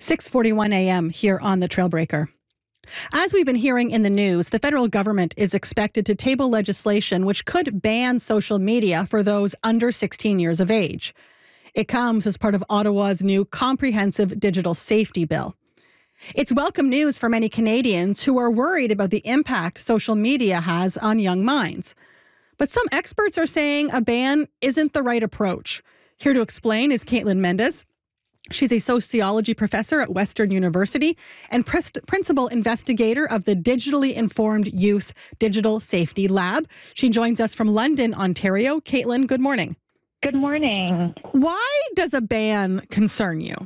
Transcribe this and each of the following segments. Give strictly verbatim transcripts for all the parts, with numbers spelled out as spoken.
six forty-one a.m. here on the Trailbreaker. As we've been hearing in the news, the federal government is expected to table legislation which could ban social media for those under sixteen years of age. It comes as part of Ottawa's new comprehensive digital safety bill. It's welcome news for many Canadians who are worried about the impact social media has on young minds. But some experts are saying a ban isn't the right approach. Here to explain is Caitlin Mendes. She's a sociology professor at Western University and principal investigator of the Digitally Informed Youth Digital Safety Lab. She joins us from London, Ontario. Caitlin, good morning. Good morning. Why does a ban concern you?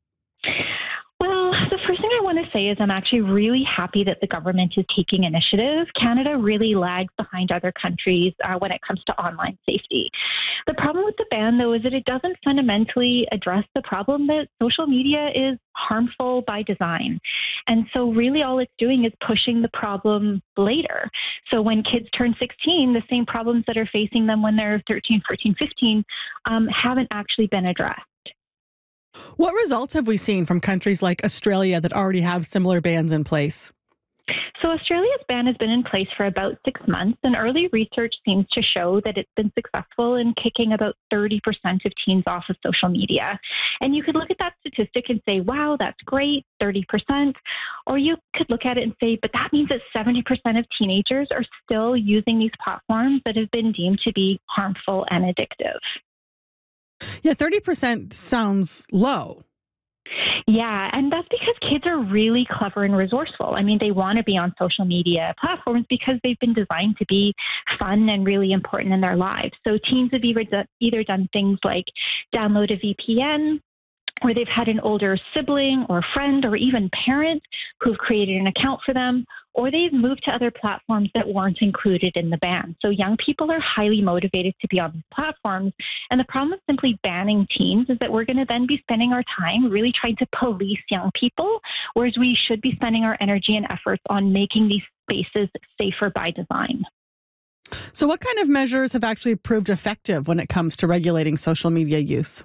Well, the first thing I want to say is I'm actually really happy that the government is taking initiative. Canada really lags behind other countries uh, when it comes to online safety. The problem with the ban, though, is that it doesn't fundamentally address the problem that social media is harmful by design. And so really all it's doing is pushing the problem later. So when kids turn sixteen, the same problems that are facing them when they're thirteen, fourteen, fifteen um, haven't actually been addressed. What results have we seen from countries like Australia that already have similar bans in place? So Australia's ban has been in place for about six months, and early research seems to show that it's been successful in kicking about thirty percent of teens off of social media. And you could look at that statistic and say, wow, that's great, thirty percent. Or you could look at it and say, but that means that seventy percent of teenagers are still using these platforms that have been deemed to be harmful and addictive. Yeah, thirty percent sounds low. Yeah, and that's because kids are really clever and resourceful. I mean, they want to be on social media platforms because they've been designed to be fun and really important in their lives. So teens have either done, either done things like download a V P N, or they've had an older sibling or friend or even parent who've created an account for them, or they've moved to other platforms that weren't included in the ban. So young people are highly motivated to be on these platforms. And the problem with simply banning teens is that we're going to then be spending our time really trying to police young people, whereas we should be spending our energy and efforts on making these spaces safer by design. So what kind of measures have actually proved effective when it comes to regulating social media use?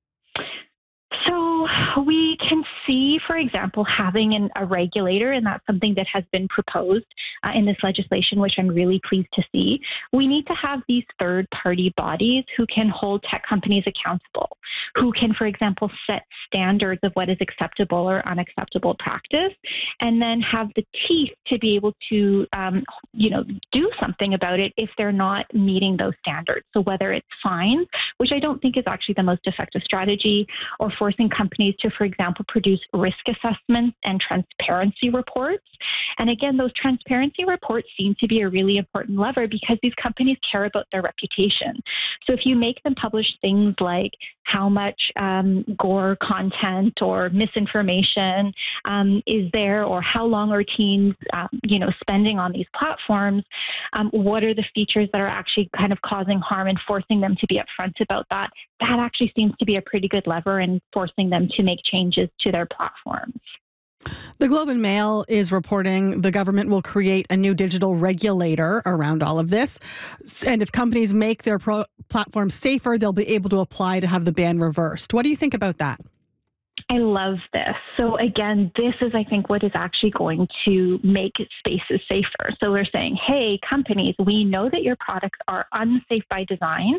We can see, for example, having an, a regulator, and that's something that has been proposed uh, in this legislation, which I'm really pleased to see. We need to have these third-party bodies who can hold tech companies accountable, who can, for example, set standards of what is acceptable or unacceptable practice, and then have the teeth to be able to, um, you know, do something about it if they're not meeting those standards. So whether it's fines, which I don't think is actually the most effective strategy, or forcing companies to, for example, produce risk assessments and transparency reports. And again, those transparency reports seem to be a really important lever because these companies care about their reputation. So if you make them publish things like how much um, gore content or misinformation um, is there, or how long are teens, um, you know, spending on these platforms, um, what are the features that are actually kind of causing harm, and forcing them to be upfront about that, that actually seems to be a pretty good lever in forcing them to make changes to their platforms. The Globe and Mail is reporting the government will create a new digital regulator around all of this. And if companies make their pro- platforms safer, they'll be able to apply to have the ban reversed. What do you think about that? I love this. So again, this is, I think, what is actually going to make spaces safer. So we're saying, hey, companies, we know that your products are unsafe by design.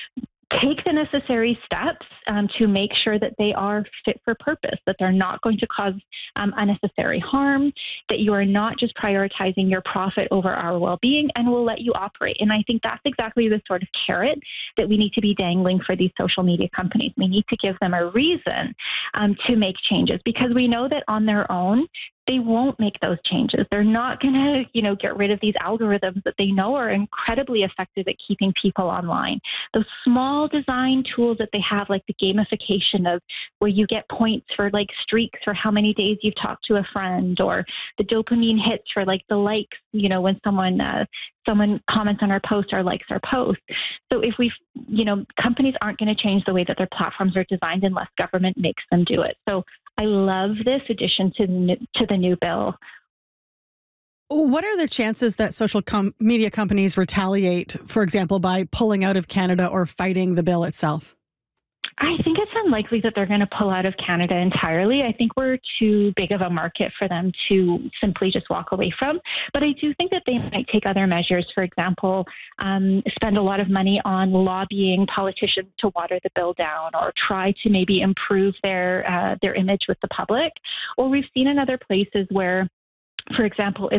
Take the necessary steps um, to make sure that they are fit for purpose, that they're not going to cause um, unnecessary harm, that you are not just prioritizing your profit over our well-being, and we'll let you operate. And I think that's exactly the sort of carrot that we need to be dangling for these social media companies. We need to give them a reason um, to make changes, because we know that on their own, they won't make those changes. They're not going to, you know, get rid of these algorithms that they know are incredibly effective at keeping people online. Those small design tools that they have, like the gamification of where you get points for like streaks for how many days you've talked to a friend, or the dopamine hits for like the likes, you know, when someone uh, someone comments on our post or likes our post. So if we, you know, companies aren't going to change the way that their platforms are designed unless government makes them do it. So I love this addition to the, to the new bill. What are the chances that social com- media companies retaliate, for example, by pulling out of Canada or fighting the bill itself? I think it's unlikely that they're going to pull out of Canada entirely. I think we're too big of a market for them to simply just walk away from. But I do think that they might take other measures. For example, um, spend a lot of money on lobbying politicians to water the bill down, or try to maybe improve their uh, their image with the public. Or we've seen in other places where, for example,